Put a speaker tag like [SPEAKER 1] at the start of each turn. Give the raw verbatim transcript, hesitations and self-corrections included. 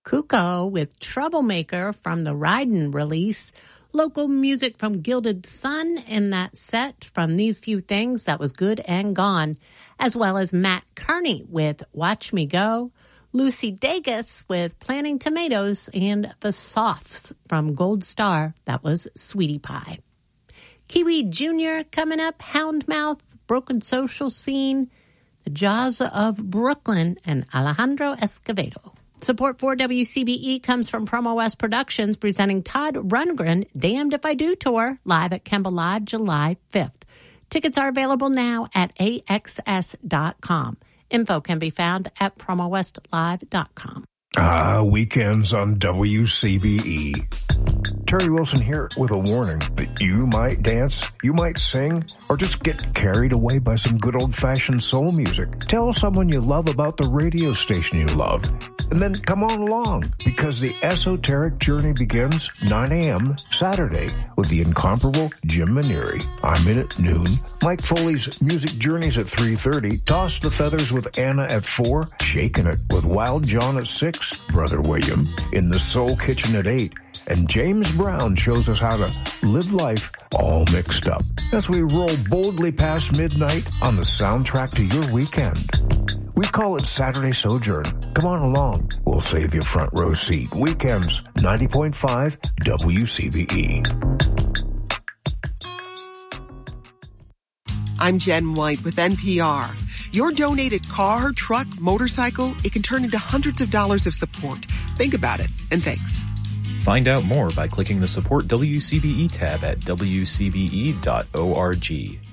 [SPEAKER 1] Kuko with Troublemaker from the Ridin' release. Local music from Gilded Sun in that set from These Few Things, that was Good and Gone, as well as Matt Kearney with Watch Me Go, Lucy Dacus with Planting Tomatoes, and The Softs from Gold Star, that was Sweetie Pie. Kiwi Junior coming up, Houndmouth, Broken Social Scene, The Jaws of Brooklyn, and Alejandro Escovedo. Support for W C B E comes from Promo West Productions, presenting Todd Rundgren, Damned If I Do Tour, live at Kemba Live July fifth. Tickets are available now at A X S dot com. Info can be found at promo west live dot com.
[SPEAKER 2] Ah, weekends on W C B E. Terry Wilson here with a warning that you might dance, you might sing, or just get carried away by some good old-fashioned soul music. Tell someone you love about the radio station you love, and then come on along, because the esoteric journey begins nine a.m. Saturday with the incomparable Jim Maneri. I'm in at noon. Mike Foley's Music Journeys at three thirty. Toss the Feathers with Anna at four. Shaking It with Wild John at six. Brother William in the Soul Kitchen at eight. And James Brown shows us how to live life all mixed up as we roll boldly past midnight on the soundtrack to your weekend. We call it Saturday Sojourn. Come on along. We'll save you a front row seat. Weekends, ninety point five W C B E.
[SPEAKER 3] I'm Jen White with N P R. Your donated car, truck, motorcycle, it can turn into hundreds of dollars of support. Think about it, and thanks.
[SPEAKER 4] Find out more by clicking the Support W C B E tab at W C B E dot org.